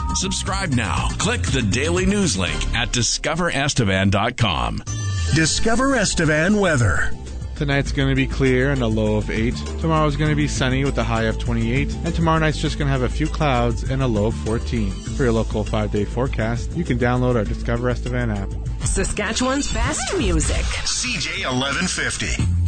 Subscribe now. Click the daily news link at discoverestevan.com. Discover Estevan weather. Tonight's going to be clear and a low of 8. Tomorrow's going to be sunny with a high of 28. And tomorrow night's just going to have a few clouds and a low of 14. For your local 5-day forecast, you can download our Discover Estevan app. Saskatchewan's best music. CJ 1150.